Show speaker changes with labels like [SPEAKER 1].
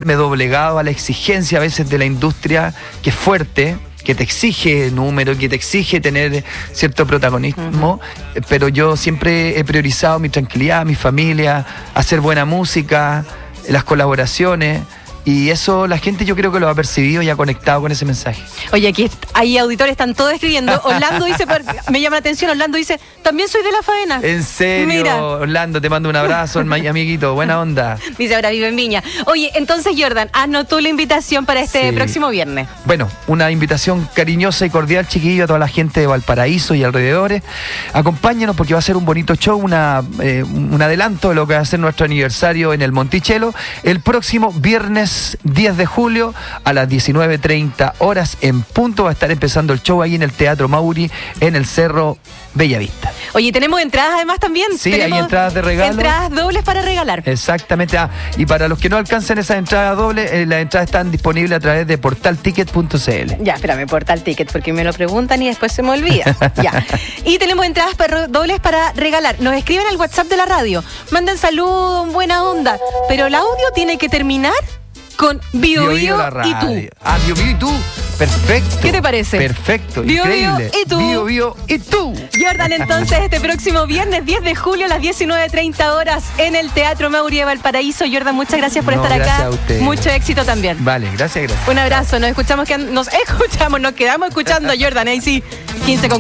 [SPEAKER 1] me he doblegado a la exigencia a veces de la industria, que es fuerte, que te exige número, que te exige tener cierto protagonismo, pero yo siempre he priorizado mi tranquilidad, mi familia, hacer buena música, las colaboraciones. Y eso la gente yo creo que lo ha percibido y ha conectado con ese mensaje.
[SPEAKER 2] Oye, aquí hay auditores, están todos escribiendo. Orlando dice, me llama la atención, Orlando dice, también soy de La Faena.
[SPEAKER 1] ¿En serio?
[SPEAKER 2] Mira.
[SPEAKER 1] Orlando, te mando un abrazo, amiguito, buena onda.
[SPEAKER 2] Dice, ahora vive en Viña. Oye, entonces Jordan, anotó la invitación para este próximo viernes.
[SPEAKER 1] Bueno, una invitación cariñosa y cordial, chiquillo, a toda la gente de Valparaíso y alrededores. Acompáñenos porque va a ser un bonito show, un adelanto de lo que va a ser nuestro aniversario en el Monticello, el próximo viernes 10 de julio a las 19:30 horas en punto. Va a estar empezando el show ahí en el Teatro Mauri, en el Cerro Bellavista.
[SPEAKER 2] Oye, tenemos entradas además también.
[SPEAKER 1] Sí,
[SPEAKER 2] tenemos
[SPEAKER 1] hay entradas de regalo.
[SPEAKER 2] Entradas dobles para regalar.
[SPEAKER 1] Exactamente. Y para los que no alcancen esas entradas dobles, las entradas están disponibles a través de portalticket.cl.
[SPEAKER 2] Ya, espérame, Portal Ticket, porque me lo preguntan y después se me olvida. Ya. Y tenemos entradas dobles para regalar. Nos escriben al WhatsApp de la radio. Manden saludos, buena onda. Pero el audio tiene que terminar con Bio Bio y tú.
[SPEAKER 1] Bio Bio y tú. Perfecto.
[SPEAKER 2] ¿Qué te parece?
[SPEAKER 1] Perfecto.
[SPEAKER 2] Bio
[SPEAKER 1] increíble.
[SPEAKER 2] Bio y tú.
[SPEAKER 1] Bio Bio y tú.
[SPEAKER 2] Jordan, entonces, este próximo viernes 10 de julio a las 19:30 horas en el Teatro Mauri de Valparaíso. Jordan, muchas gracias por estar acá.
[SPEAKER 1] A usted.
[SPEAKER 2] Mucho éxito también.
[SPEAKER 1] Vale, gracias.
[SPEAKER 2] Un abrazo. Nos quedamos escuchando, Jordan. Ahí sí, 15 con